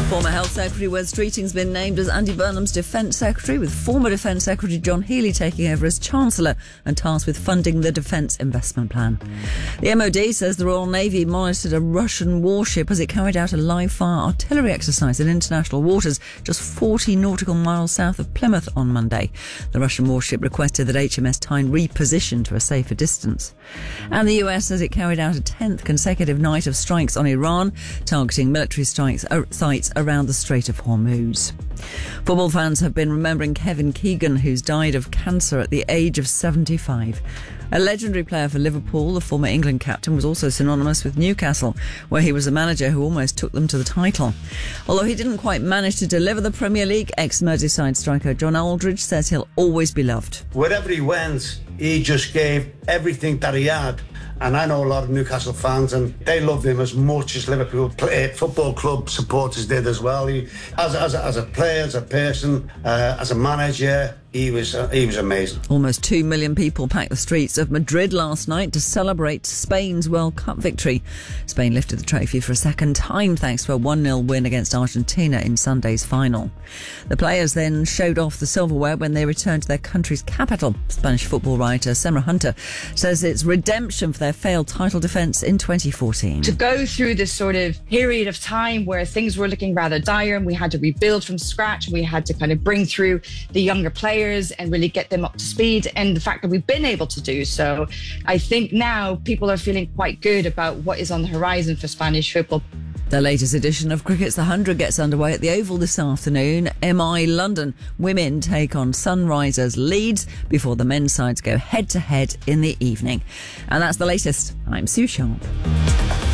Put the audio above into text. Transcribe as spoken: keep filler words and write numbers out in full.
Former Health Secretary Wes Streeting's been named as Andy Burnham's Defence Secretary, with former Defence Secretary John Healey taking over as Chancellor and tasked with funding the Defence Investment Plan. The M O D says the Royal Navy monitored a Russian warship as it carried out a live-fire artillery exercise in international waters just forty nautical miles south of Plymouth on Monday. The Russian warship requested that H M S Tyne reposition to a safer distance. And the U S says it carried out a tenth consecutive night of strikes on Iran, targeting military strikes uh, sites around the Strait of Hormuz. Football fans have been remembering Kevin Keegan, who's died of cancer at the age of seventy-five. A legendary player for Liverpool, the former England captain, was also synonymous with Newcastle, where he was a manager who almost took them to the title. Although he didn't quite manage to deliver the Premier League, ex-Merseyside striker John Aldridge says he'll always be loved. Wherever he went, he just gave everything that he had. And I know a lot of Newcastle fans, and they loved him as much as Liverpool play, football club supporters did as well. He, as, as, as a player, as a person, uh, as a manager, he was uh, he was amazing. Almost two million people packed the streets of Madrid last night to celebrate Spain's World Cup victory. Spain lifted the trophy for a second time thanks to a one nil win against Argentina in Sunday's final. The players then showed off the silverware when they returned to their country's capital. Spanish football writer Semra Hunter says it's redemption for their failed title defence in twenty fourteen. To go through this sort of period of time where things were looking rather dire and we had to rebuild from scratch, we had to kind of bring through the younger players and really get them up to speed, and the fact that we've been able to do so, I think now people are feeling quite good about what is on the horizon for Spanish football. The latest edition of Cricket's The Hundred gets underway at the Oval this afternoon. M I London women take on Sunrisers Leeds before the men's sides go head-to-head in the evening. And that's the latest. I'm Sue Sharp.